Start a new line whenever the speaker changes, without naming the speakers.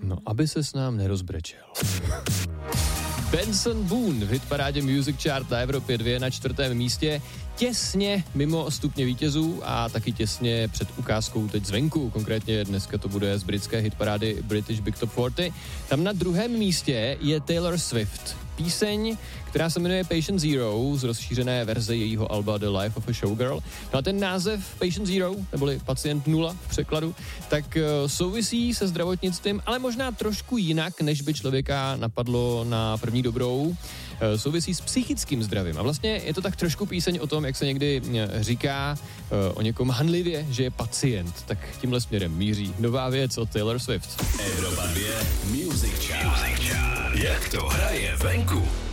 No, aby se s nám nerozbrečel. Benson Boone v hitparádě Music Chart na Evropě 2 na 4. místě, těsně mimo stupně vítězů a taky těsně před ukázkou teď zvenku. Konkrétně dneska to bude z britské hitparády British Big Top 40. Tam na 2. místě je Taylor Swift. Píseň, která se jmenuje Patient Zero z rozšířené verze jejího alba The Life of a Showgirl. No a ten název Patient Zero, neboli Pacient 0 v překladu, tak souvisí se zdravotnictvím, ale možná trošku jinak, než by člověka napadlo na první dobrou. Souvisí s psychickým zdravím. A vlastně je to tak trošku píseň o tom, jak se někdy říká o někom hanlivě, že je pacient. Tak tímhle směrem míří nová věc od Taylor Swift.
Evropa 2 Music Chart. Jak to hraje venku?